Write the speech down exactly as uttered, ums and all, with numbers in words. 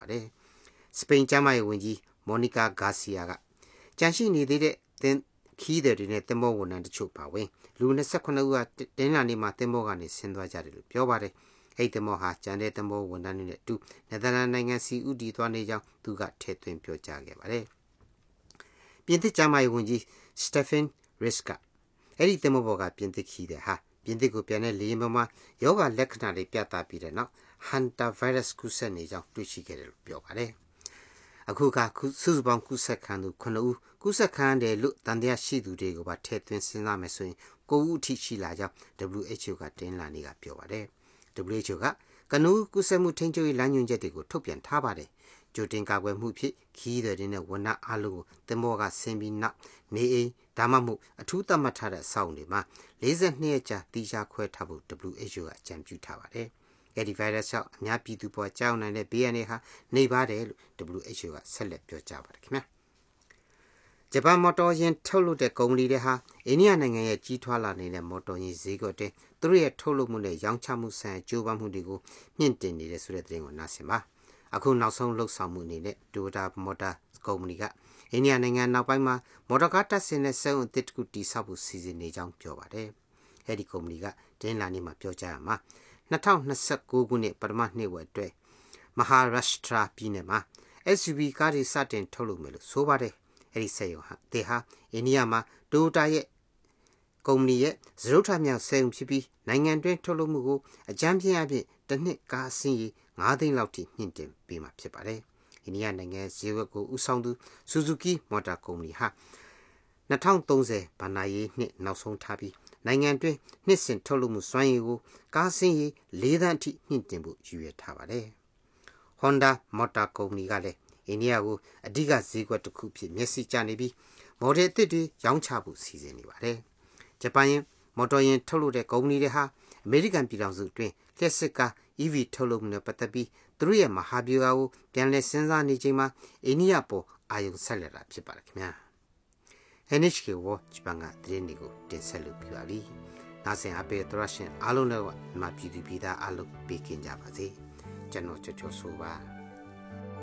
ပါတယ်။စပိန်ကျမ်းမာရေးဝန်ကြီးမော်နီကာဂါစီယာကကြန့်ရှိနေသေးတဲ့တင်ခီးတဲ့တွေနဲ့တင်မောဝန်ထမ်းတချို့ပါဝင်လူ၂၈ဦးကတင်းလာနေမှာတင်မောကနေဆင်းသွားကြတယ်လို့ပြောပါတယ်။အဲ့တင်မောဟာကျန်တဲ့တင်မောဝန်ထမ်းတွေနဲ့အတူနယ်သာလန်နိုင်ငံစီဥတီသွားနေကြောင်းသူကထည့်သွင်းပြောကြားခဲ့ပါတယ်။ပြင်သစ်ကျမ်းမာရေးဝန်ကြီးစတက်ဖင်ရစ်ကအဲ့ဒီတင်မောဘောကပြင်သစ်ခီးတဲ့ဟာပြင်သစ်ကိုပြန်တဲ့လေယာဉ်ပေါ်မှာယောဂလက္ခဏာတွေပြသပြီးတဲ့နောက်ဟန်တာဗိုင်းရပ်စ်ကူးစက်နေကြောင်းတွေ့ရှိခဲ့တယ်လို့ပြောပါတယ်။အခုကစုစုပေါင်းကူးစက်ခံသူခုနှစ်ဦးကူးစက်ခံတယ်လို့တန်တရားရှိသူတွေကိုပါထည့်သွင်းစဉ်းစားမယ်ဆိုရင်ကိုဦးအထိရှိလာကြောင်း W H O ကတင်းလာနေကပြောပါတယ်။ W H O ကကနူးကူးစက်မှုထိန်းချုပ်ရေးလမ်းညွှန်ချက်တွေကိုထုတ်ပြန်ထားပါတယ်။ကြိုတင်ကာကွယ်မှုဖြစ်ခီးတွေနဲ့ဝန်ထမ်းအားလုံးကိုတင်မောကဆင်းပြီးနောက်နေအိမ်ဒါမှမဟုတ်အထူးသတ်မှတ်ထားတဲ့အဆောက်အုံတွေမှာ၄၂ရက်ကြာတိကျခွဲထားဖို့ W H O ကအကြံပြုထားပါတယ်။အဲဒီဗိုင်းရပ်စ်ကြောင့်အများပြည်သူပေါ်ကြောက်နိုင်တဲ့ဘေးအန္တရာယ်ဟာနေပါတယ်လို့ W H O ကဆက်လက်ပြောကြားပါတယ်ခင်ဗျာ။ဂျပန်မော်တော်ယာဉ်ထုတ်လုပ်တဲ့ကုမ္ပဏီတွေဟာအိန္ဒိယနိုင်ငံရဲ့ကြီးထွားလာနေတဲ့မော်တော်ယာဉ်ဈေးကွက်တွေသူတို့ရဲ့ထုတ်လုပ်မှုနဲ့ရောင်းချမှုဆိုင်ရာကြိုးပမ်းမှုတွေကိုမြင့်တင်နေတဲ့ဆိုတဲ့သတင်းကိုနားဆင်ပါ။အခုနောက်ဆုံးလှုပ်ဆောင်မှုအနေနဲ့ Toyota Motor ကုမ္ပဏီကအိန္ဒိယနိုင်ငံနောက်ပိုင်းမှာမော်တော်ကားတပ်ဆင်တဲ့စက်အုံတစ်ခုတိစောက်ဖို့စီစဉ်နေကြောင်းပြောပါတယ်။အဲဒီကုမ္ပဏီကတင်းလာနေမှာပြောကြားရမှာ၂၀၂၉ခုနှစ်ပထမနှစ်ဝက်အတွက်မဟာရပ်ရှ်ထရာပြည်နယ်မှာ S U V ကားတွေစတင်ထုတ်လုပ်မယ်လို့ဆိုပါတယ်။အဲဒီစက်ရုံဟာတေဟာအိန္ဒိယမှာတိုယိုတာရဲ့ကုမ္ပဏီရဲ့စရုပ်ထမြောက်စက်ရုံဖြစ်ပြီးနိုင်ငံတွင်းထုတ်လုပ်မှုကိုအကြမ်းဖျင်းအဖြစ်တစ်နှစ်ကားအစီးရေ၅သိန်းလောက်ထိမြင့်တင်ပေးမှာဖြစ်ပါတယ်။အိန္ဒိယနိုင်ငံဈေးကွက်ကိုဦးဆောင်သူဆူဇူကီမော်တာကုမ္ပဏီဟာ၂၀၃၀ဘဏ္ဍာရေးနှစ်နောက်ဆုံးထားပြီးနိုင်ငံတွင်းနှစ်စဉ်ထုတ်လုပ်မှုစွမ်းရည်ကိုကားစင်းရည်၄သန်းအထိမြင့်တင်ဖို့ရည်ရွယ်ထားပါတယ်။ Honda Motor ကုမ္ပဏီကလည်းအိန္ဒိယကိုအဓိကဈေးကွက်တစ်ခုဖြစ်မျက်စိကျနေပြီးမော်ဒယ်အသစ်တွေရောင်းချဖို့စီစဉ်နေပါတယ်။ဂျပန်ရဲ့မော်တော်ယာဉ်ထုတ်လုပ်တဲ့ကုမ္ပဏီတွေဟာအမေရိကန်ပြည်ထောင်စုအတွင်းလျှက်စစ်ကား E V ထုတ်လုပ်မှုနဲ့ပတ်သက်ပြီးသူတို့ရဲ့မဟာဗျူဟာကိုပြန်လည်စဉ်းစားနေချိန်မှာအိန္ဒိယပေါ်အာရုံဆက်လက်တာဖြစ်ပါတယ်ခင်ဗျာ။ N H K ဝဂျပန်ကသတင်းတွေကိုတင်ဆက်လို့ပြပါပြီ။နားဆင်အားပေးသရရှင်အားလုံးလည်းမှာပြည်သူပြည်သားအားလုံးပေးကင်ကြပါစေ။ကျွန်တော်ချောချောဆိုပါ